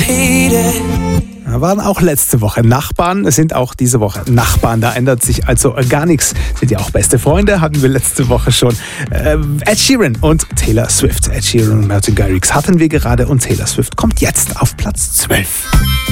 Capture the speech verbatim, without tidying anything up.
repeat it. Wir waren auch letzte Woche Nachbarn, sind auch diese Woche Nachbarn. Da ändert sich also gar nichts. Sind ja auch beste Freunde, hatten wir letzte Woche schon. Äh, Ed Sheeran und Taylor Swift. Ed Sheeran und Martin Garrix hatten wir gerade und Taylor Swift kommt jetzt auf Platz zwölf.